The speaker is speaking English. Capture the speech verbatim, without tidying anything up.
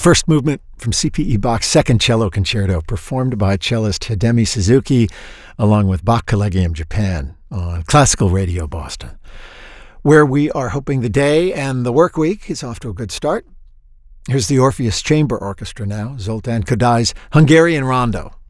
first movement from C P E Bach's Second Cello Concerto, performed by cellist Hidemi Suzuki, along with Bach Collegium Japan on Classical Radio Boston, where we are hoping the day and the work week is off to a good start. Here's the Orpheus Chamber Orchestra now, Zoltan Kodai's Hungarian Rondo.